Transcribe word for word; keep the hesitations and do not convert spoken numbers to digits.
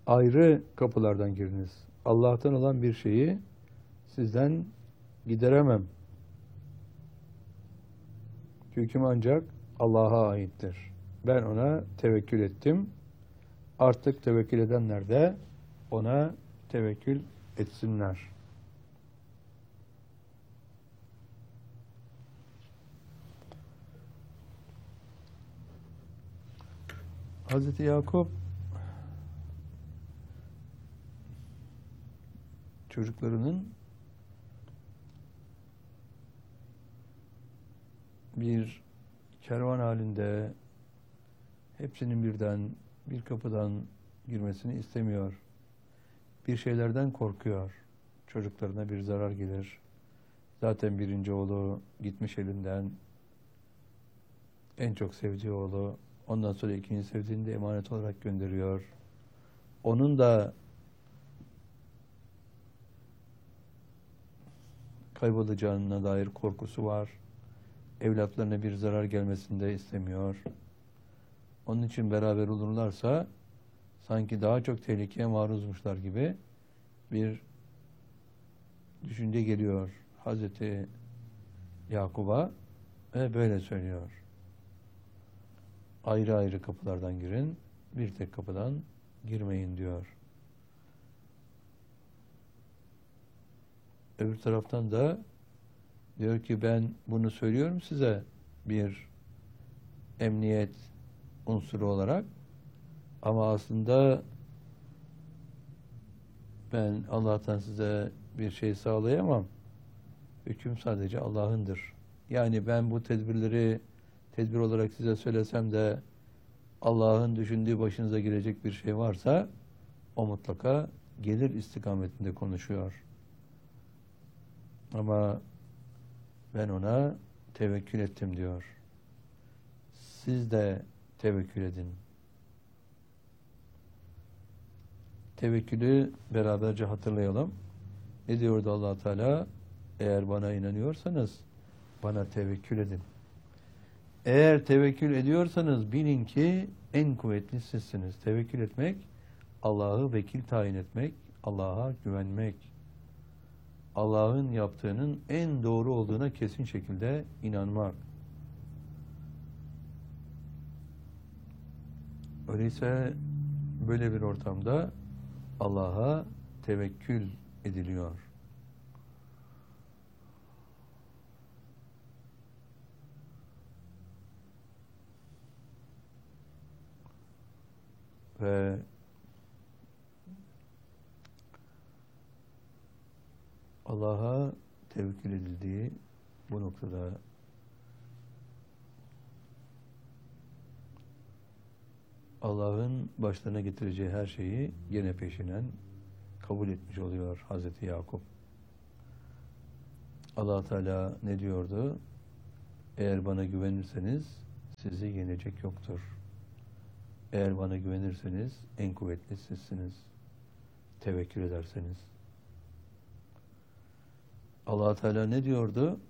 ayrı kapılardan giriniz. Allah'tan olan bir şeyi sizden gideremem. Hüküm ancak Allah'a aittir. Ben ona tevekkül ettim. Artık tevekkül edenler de ona tevekkül etsinler. Hazreti Yakup çocuklarının bir kervan halinde hepsinin birden bir kapıdan girmesini istemiyor. Bir şeylerden korkuyor. Çocuklarına bir zarar gelir. Zaten birinci oğlu gitmiş elinden. En çok sevdiği oğlu. Ondan sonra ikinci sevdiğini de emanet olarak gönderiyor. Onun da kaybolacağına dair korkusu var. Evlatlarına bir zarar gelmesini de istemiyor. Onun için beraber olurlarsa sanki daha çok tehlikeye maruzmuşlar gibi bir düşünce geliyor Hazreti Yakub'a ve böyle söylüyor. Ayrı ayrı kapılardan girin, bir tek kapıdan girmeyin diyor. Öbür taraftan da diyor ki ben bunu söylüyorum size bir emniyet unsuru olarak ama aslında ben Allah'tan size bir şey sağlayamam. Hüküm sadece Allah'ındır. Yani ben bu tedbirleri tedbir olarak size söylesem de Allah'ın düşündüğü başınıza gelecek bir şey varsa o mutlaka gelir istikametinde konuşuyor. Ama ben ona tevekkül ettim diyor. Siz de tevekkül edin. Tevekkülü beraberce hatırlayalım. Ne diyordu Allah Teala? Eğer bana inanıyorsanız bana tevekkül edin. Eğer tevekkül ediyorsanız bilin ki en kuvvetli sizsiniz. Tevekkül etmek, Allah'ı vekil tayin etmek, Allah'a güvenmek, Allah'ın yaptığının en doğru olduğuna kesin şekilde inanmak. Öyleyse böyle bir ortamda Allah'a tevekkül ediliyor. Ve Allah'a tevekkül edildiği bu noktada Allah'ın başlarına getireceği her şeyi gene peşinen kabul etmiş oluyor Hazreti Yakup. Allah Teala ne diyordu? Eğer bana güvenirseniz sizi yenecek yoktur. Eğer bana güvenirseniz en kuvvetli sizsiniz. Tevekkül ederseniz. Allah Teala ne diyordu?